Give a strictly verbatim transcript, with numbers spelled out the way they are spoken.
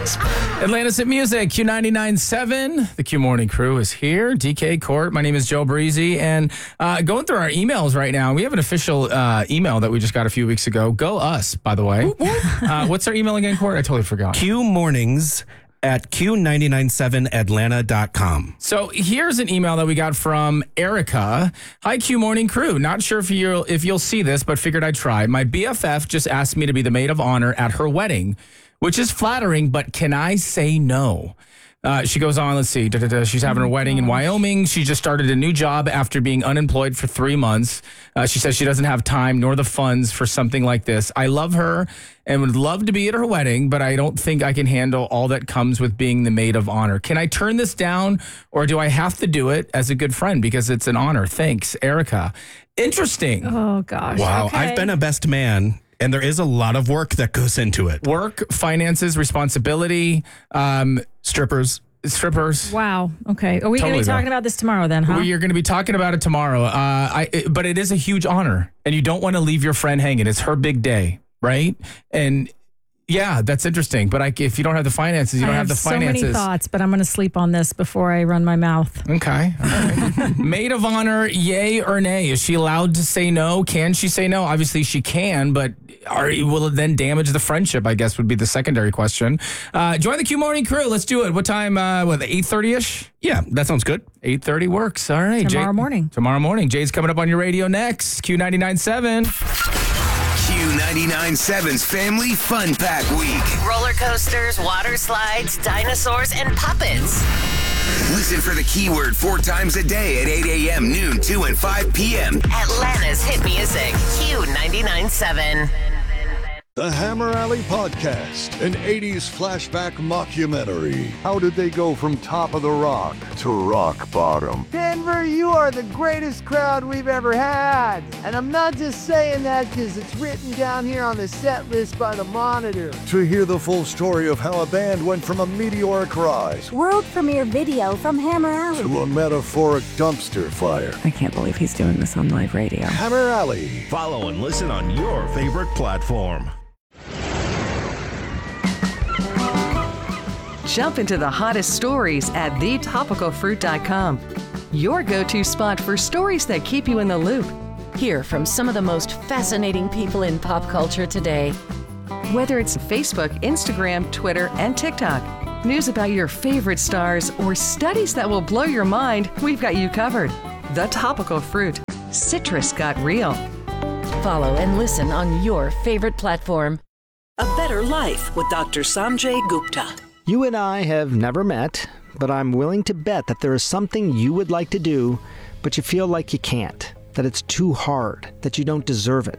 Atlantis at Music, Q ninety-nine point seven. The Q Morning Crew is here. D K Court. My name is Joe Breezy. And uh, going through our emails right now, we have an official uh, email that we just got a few weeks ago. Go us, by the way. uh, what's our email again, Court? I totally forgot. Q Mornings at Q nine nine seven Atlanta dot com. So here's an email that we got from Erica. Hi, Q Morning Crew. Not sure if you'll, if you'll see this, but figured I'd try. My B F F just asked me to be the maid of honor at her wedding, which is flattering, but can I say no? Uh, she goes on, let's see. Da, da, da. She's having her wedding in Wyoming. She just started a new job after being unemployed for three months. Uh, she says she doesn't have time nor the funds for something like this. I love her and would love to be at her wedding, but I don't think I can handle all that comes with being the maid of honor. Can I turn this down, or do I have to do it as a good friend because it's an honor? Thanks, Erica. Interesting. Oh, gosh. Wow. Okay. I've been a best man, and there is a lot of work that goes into it. Work, finances, responsibility, um, Strippers. strippers. Wow. Okay. Are we Totally, going to be talking though. about this tomorrow then, huh? We are going to be talking about it tomorrow. Uh, I, it- but it is a huge honor, and you don't want to leave your friend hanging. It's her big day, right? And yeah, that's interesting. But I, if you don't have the finances, you I don't have, have the so finances. many thoughts, but I'm going to sleep on this before I run my mouth. Okay. All right. Maid of honor, yay or nay? Is she allowed to say no? Can she say no? Obviously she can, but are, will it then damage the friendship, I guess would be the secondary question. Uh, join the Q Morning Crew. Let's do it. What time? Uh, what, eight thirty-ish? Yeah, that sounds good. eight thirty works. All right. Tomorrow morning. Tomorrow morning. Jay's coming up on your radio next. Q ninety-nine point seven. Q ninety-nine point seven's Family Fun Pack Week. Roller coasters, water slides, dinosaurs, and puppets. Listen for the keyword four times a day at eight a.m., noon, two, and five p.m. Atlanta's hit music. Q ninety-nine point seven. The Hammer Alley Podcast, an eighties flashback mockumentary. How did they go from top of the rock to rock bottom? Denver, you are the greatest crowd we've ever had. And I'm not just saying that because it's written down here on the set list by the Monitor. To hear the full story of how a band went from a meteoric rise World premiere video from Hammer Alley. to a metaphoric dumpster fire. I can't believe he's doing this on live radio. Hammer Alley. Follow and listen on your favorite platform. Jump into the hottest stories at the topical fruit dot com. Your go-to spot for stories that keep you in the loop. Hear from some of the most fascinating people in pop culture today. Whether it's Facebook, Instagram, Twitter, and TikTok, news about your favorite stars, or studies that will blow your mind, we've got you covered. The Topical Fruit. Citrus got real. Follow and listen on your favorite platform. A Better Life with Doctor Sanjay Gupta. You and I have never met, but I'm willing to bet that there is something you would like to do, but you feel like you can't, that it's too hard, that you don't deserve it.